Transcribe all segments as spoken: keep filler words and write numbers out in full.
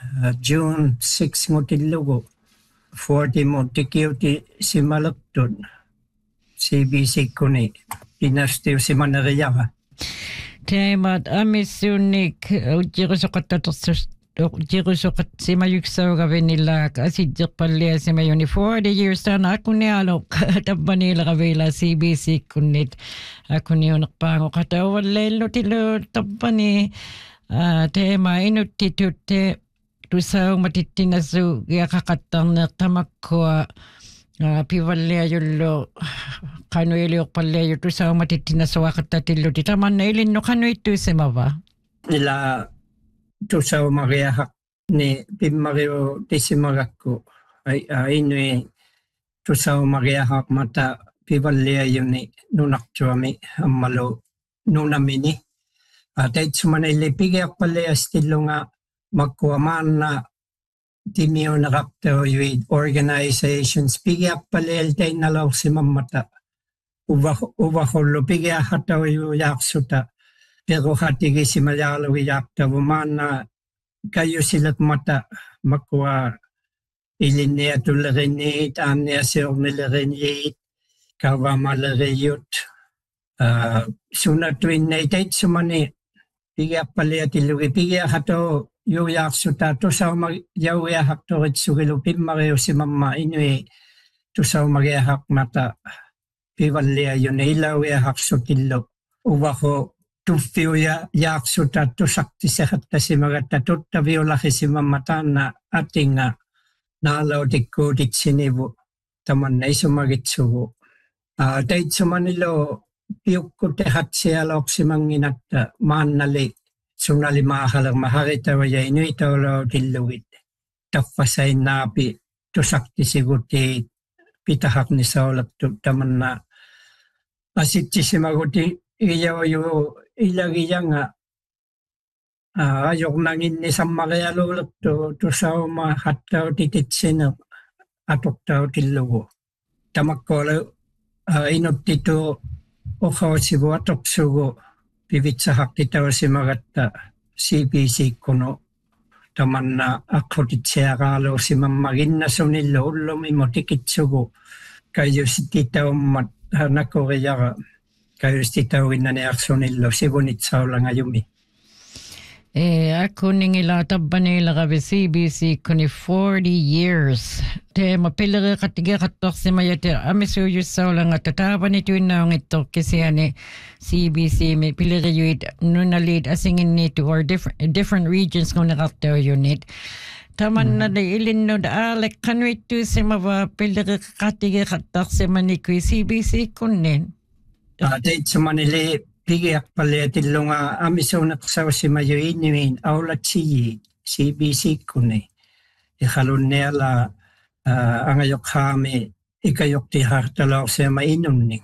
uh, June sixth mo tilugo. forty mo tikiuti si Malagtun. C B C kuni. Pinastiu si Manariyaga. Teemat amissunik ujirusoqattatorsus ujirusoqat simayuksaugavinilla asijjeqpallia simayuni forty years tana akunialo tabbanilagavila C B C kunnit akuniunerpaango qatawalleillu tilu tabbani teema inuttitutte tusaumatittinassu giaqaqattarneertamakkua pivalliajullu qanuiliorpalliaju tusaumatittinassuaqattatilluti tamanna ilinnu qanuittuisimava ila tusaumariahaq ni pimmariu tisimagakku ai ainui tusaumariahaq mata pivalliajuni nunartuami ammalu nunamini ataitsumanaili pigiarpalliastillunga makkuamaanna timiunerartaujuit organizations pigiarpallialtainnalarsimammata uvahullu pigiarhataujujaarsuta peruhatigisimajaarlugijaartavu maanna kayusilat mata makkua ilinniatulleriniit aanniasiornilleriniit kavamalleriyut sunatuinneitaitsumani pigiarpalliatillugi pigiarhatau juujaarsuta tusauma jauiahaqtoritsugilu pimmariusimamma inui tusaumariahaq mata pivalliajuni ilauiahaqsutillu uvahu tuffiuja jaarsuta tusaqtiseqattasimagatta tuttaviulaqisimamma taanna atinga naalautikkuutitsinivu tamanna isumagitsugu taitsumanilu piukkutehatsialoqsimanginatta maannali sunali maahalerma haritavaja inuitaulautilluit taffasainnaapi tusaqtisiguti pitahaqnisaulattu tamanna asittisimaguti iyauju ilagiyanga ajornanginni sammarialuulertu tusauma hattautititsine atoqtautillugu tamakkoolu inuttitu oqausivu atoqsugu pivitsahaqtitausimagatta C B C kunu tamanna aqqutsiaqaaluusimammaginnasunillu ullumimo tikitsugu kayusititaummat nakoriyaqa kayustitauginnaniarsunillu sivunitsaulangajumi e akkuningila tabbanilagavi C B C kuni forty years teema pillereqattigeqattorsimayate amisuujussaulangata taapanituinnaungittorkisiani C B C mi pilleriyuit nunaliit asinginniitu or different different regions nguneqartaujunit tamannali ilinnud aale qanuittuusimava pillereqattigeqattarsimanikui C B C kunnin taitsumanili pigiarpalliatillunga amisuuneqsausimayu inniin aulatsiyi C B C kunni iqalunniala angayoqhaami ikayoqtihartalaorsiama inunni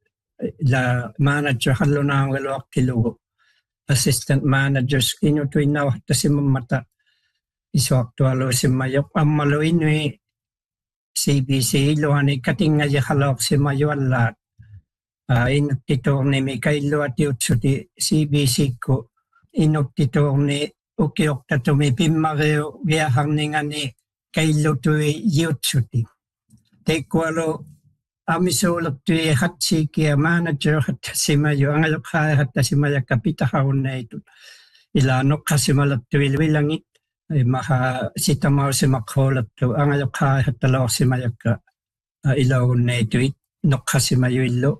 la manager hallunaangaluartilugu assistant managers inutuinnauartasimammata isuartualuusimmayoq ammalu innui C B C iluani katingajaqalaorsimayuallaat inuttituornimi kailluatiutsuti C B C ku inuttituorni ukiortatumi pimmariu viaharningani kaillutui jiutsuti teikkualu amisuulertui hatsiikia manager hattasimayu angayoqhaa hattasimajakka pitahaunneitu ila noqqasimalertuilu ilangit maha sitamausimaqquulertu angayoqhaa hattalaorsimajakka ilaugunneituit noqqasimayuillu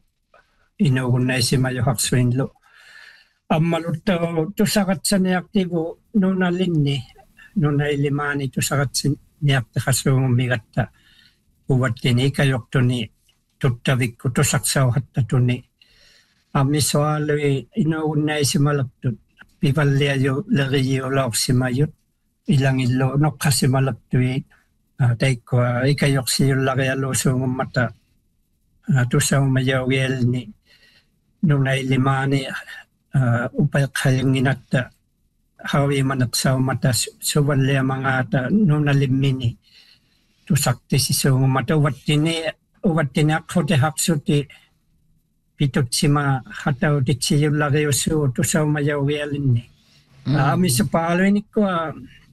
inuugunnaisimajuhaqsuinlu ammaluttau tusaqatsaniaqtigu nunalinni nunailimaani tusaqatsaniaqtiqassuungummigatta uvattini ikayortuni tuttavikku tusaqsauhattatuni ammissuaalui inuugunnaisimalertut pivalliaju lerijiulaorsimayut ilangillu noqqasimalertui taikkua ikayorsiullarialuusuungummata tusaumajaugiyalni nunailimaani upaiqhayanginatta hawimaneqsaumata suvalliamangata nunalimmini tusaqtisisuungumata uvattini uvattini aqquteqarsuti pitutsima hatautitsiyullariussuu tusaumajaugiyalni amissupaaluinikkua